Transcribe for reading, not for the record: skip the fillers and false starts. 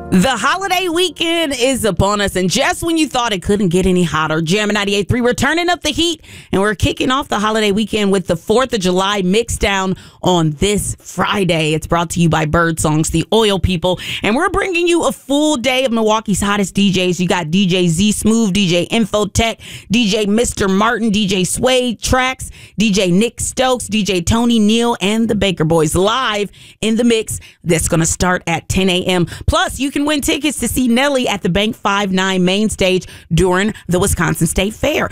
The holiday weekend is upon us, and just when you thought it couldn't get any hotter, Jam 98.3, we're turning up the heat, and we're kicking off the holiday weekend with the 4th of July mixdown on this Friday. It's brought to you by Bird Songs, the oil people, and we're bringing you a full day of Milwaukee's hottest DJs. You got DJ Z Smooth, DJ Infotech, DJ Mr. Martin, DJ Sway Tracks, DJ Nick Stokes, DJ Tony Neal, and the Baker Boys live in the mix. That's going to start at 10 a.m. Plus, you can win tickets to see Nelly at the Bank 5-9 main stage during the Wisconsin State Fair.